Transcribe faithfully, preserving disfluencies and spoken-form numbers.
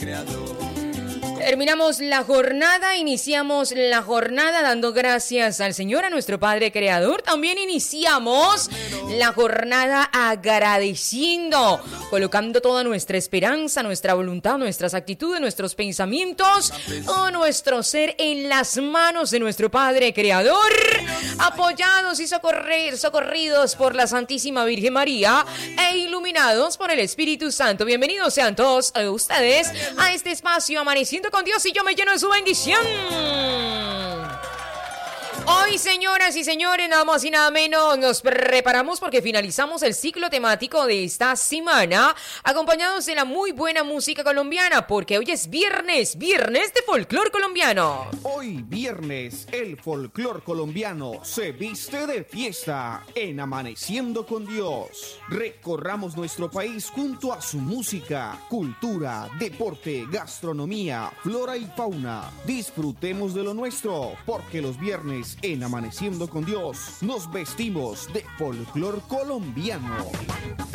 Terminamos la jornada, iniciamos la jornada dando gracias al Señor, a nuestro Padre Creador. También iniciamos la jornada agradeciendo, colocando toda nuestra esperanza, nuestra voluntad, nuestras actitudes, nuestros pensamientos, todo nuestro ser en las manos de nuestro Padre Creador, apoyados y socorrer, socorridos por la Santísima Virgen María e iluminados por el Espíritu Santo. Bienvenidos sean todos ustedes a este espacio Amaneciendo con Dios, y yo me lleno de su bendición. Hoy, señoras y señores, nada más y nada menos, nos preparamos porque finalizamos el ciclo temático de esta semana, acompañados de la muy buena música colombiana, porque hoy es viernes, viernes de folclor colombiano. Hoy viernes, el folclor colombiano se viste de fiesta en Amaneciendo con Dios. Recorramos nuestro país junto a su música, cultura, deporte, gastronomía, flora y fauna. Disfrutemos de lo nuestro, porque los viernes en Amaneciendo con Dios nos vestimos de folclor colombiano.